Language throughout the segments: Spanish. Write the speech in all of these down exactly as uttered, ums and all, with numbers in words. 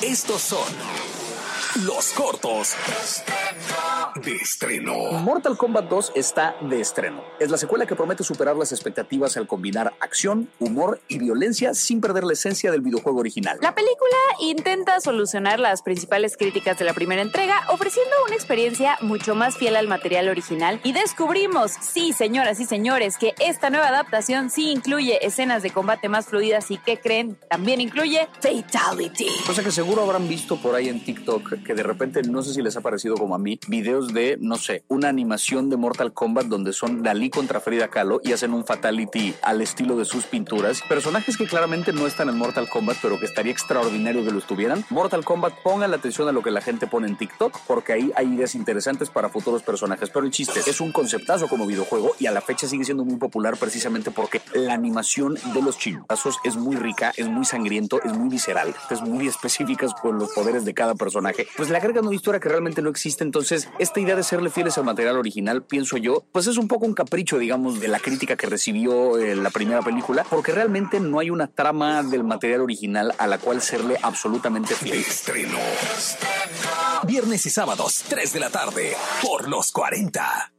Estos son los cortos de estreno. Mortal Kombat dos está de estreno. Es la secuela que promete superar las expectativas al combinar acción, humor y violencia sin perder la esencia del videojuego original. La película intenta solucionar las principales críticas de la primera entrega, ofreciendo una experiencia mucho más fiel al material original. Y descubrimos, sí, señoras y señores, que esta nueva adaptación sí incluye escenas de combate más fluidas y, ¿qué creen? También incluye Fatality. Cosa que seguro habrán visto por ahí en TikTok, que de repente, no sé si les ha parecido como a mí, videos de, no sé, una animación de Mortal Kombat donde son Dalí contra Frida Kahlo y hacen un fatality al estilo de sus pinturas. Personajes que claramente no están en Mortal Kombat, pero que estaría extraordinario que lo estuvieran. Mortal Kombat, pongan la atención a lo que la gente pone en TikTok, porque ahí hay ideas interesantes para futuros personajes. Pero el chiste es un conceptazo como videojuego y a la fecha sigue siendo muy popular precisamente porque la animación de los chingazos es muy rica, es muy sangriento, es muy visceral, es muy específicas con los poderes de cada personaje. Pues le agregan una historia que realmente no existe. Entonces esta idea de serle fieles al material original, pienso yo, pues es un poco un capricho, digamos, de la crítica que recibió eh, la primera película, porque realmente no hay una trama del material original a la cual serle absolutamente fiel. Estreno. Viernes y sábados, tres de la tarde, por los cuarenta.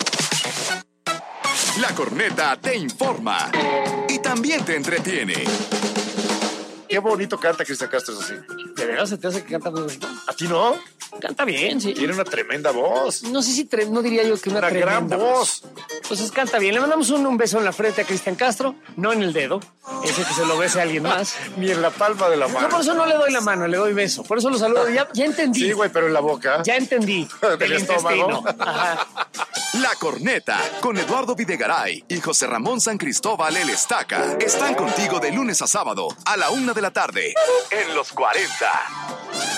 La Corneta te informa y también te entretiene. Qué bonito canta Cristian Castro, así. ¿De verdad se te hace que canta muy bonito? ¿A ti no? Canta bien, sí. Tiene una tremenda voz. No sé si, tre- no diría yo que una, Una gran tremenda voz. Entonces canta bien. Le mandamos un, un beso en la frente a Cristian Castro, no en el dedo. Ese que se lo bese a alguien más. Ni en la palma de la mano. No, por eso no le doy la mano, le doy beso. Por eso lo saludo. Ya, ya entendí. Sí, güey, pero en la boca. Ya entendí. Del estómago. Ajá. La Corneta, con Eduardo Videgaray y José Ramón San Cristóbal el Estaca, están contigo de lunes a sábado a la una de la tarde en los cuarenta.